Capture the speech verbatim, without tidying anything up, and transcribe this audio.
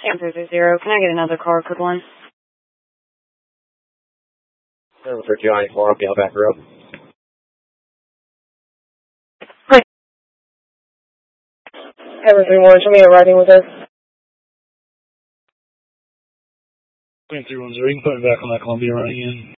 Answer to zero. Can I get another car, code one? seven for two ninety-four, I'll be out back road. Everything one, show me a riding with us. three one zero, you can put me back on that Columbia running in.